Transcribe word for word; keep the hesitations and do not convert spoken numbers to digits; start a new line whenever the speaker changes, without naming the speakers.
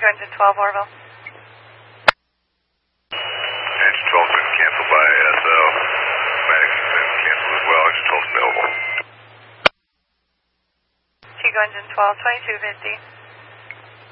Chico Engine twelve, Orville.
Engine twelve's been canceled by S L. Maddox has been canceled as well. Engine twelve's available.
Chico Engine twelve, twenty-two fifty.